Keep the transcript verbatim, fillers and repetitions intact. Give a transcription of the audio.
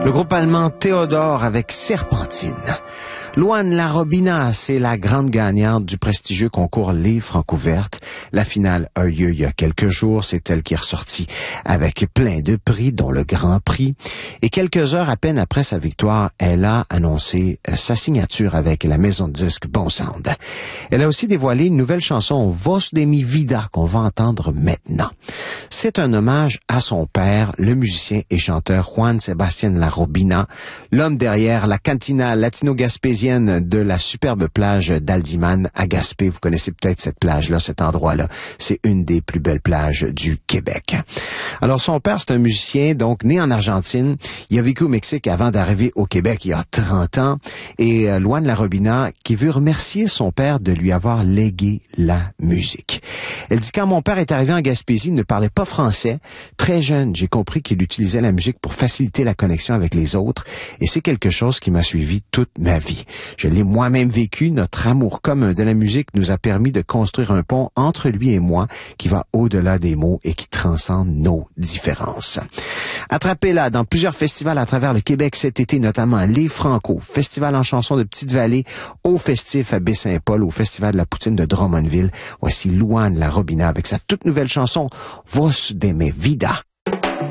Le groupe allemand Théodore avec Serpentine. Louane Larobina, c'est la grande gagnante du prestigieux concours Les Francouvertes. La finale a eu lieu il y a quelques jours. C'est elle qui est ressortie avec plein de prix, dont le Grand Prix. Et quelques heures à peine après sa victoire, elle a annoncé sa signature avec la maison de disques Bon Sound. Elle a aussi dévoilé une nouvelle chanson, Vos de mi vida, qu'on va entendre maintenant. C'est un hommage à son père, le musicien et chanteur Juan Sebastián Larobina, l'homme derrière la cantina latino-gaspésienne de la superbe plage d'Aldiman à Gaspé. Vous connaissez peut-être cette plage-là, cet endroit-là. C'est une des plus belles plages du Québec. Alors, son père, c'est un musicien, donc né en Argentine. Il a vécu au Mexique avant d'arriver au Québec il y a trente ans. Et euh, Louane Larobina, qui veut remercier son père de lui avoir légué la musique. Elle dit, quand mon père est arrivé en Gaspésie, il ne parlait pas français. Très jeune, j'ai compris qu'il utilisait la musique pour faciliter la connexion avec les autres. Et c'est quelque chose qui m'a suivi toute ma vie. Je l'ai moi-même vécu. Notre amour commun de la musique nous a permis de construire un pont entre lui et moi qui va au-delà des mots et qui transcende nos différences. Attrapez-la dans plusieurs festivals à travers le Québec cet été, notamment les Franco, Festival en chansons de Petite-Vallée, au Festif à Baie-Saint-Paul, au Festival de la Poutine de Drummondville. Voici Louane Larobina avec sa toute nouvelle chanson Vos de mi vida.